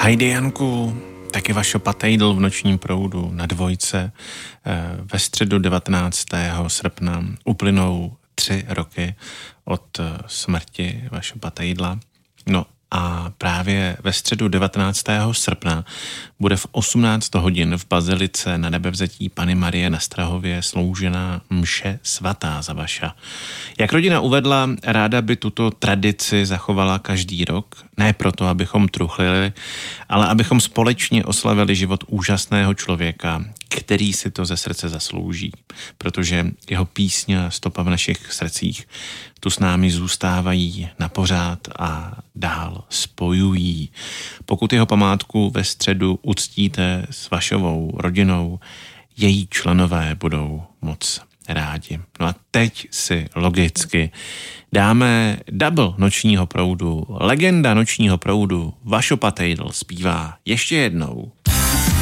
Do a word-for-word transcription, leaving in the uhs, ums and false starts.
Heidi Janku, taky Vašo Patejdl v Nočním proudu na Dvojce. Ve středu devatenáctého srpna uplynou tři roky od smrti Vašo Patejdla. No a právě ve středu devatenáctého srpna bude v osmnáct hodin v bazilice na Nebevzetí Panny Marie na Strahově sloužena mše svatá za Vaša. Jak rodina uvedla, ráda by tuto tradici zachovala každý rok, ne proto, abychom truchlili, ale abychom společně oslavili život úžasného člověka, který si to ze srdce zaslouží, protože jeho písně a stopa v našich srdcích tu s námi zůstávají na pořád a dál spojují. Pokud jeho památku ve středu uctíte s Vašovou rodinou, její členové budou moc rádi. No a teď si logicky dáme double Nočního proudu. Legenda Nočního proudu Vašo Patejdl zpívá ještě jednou.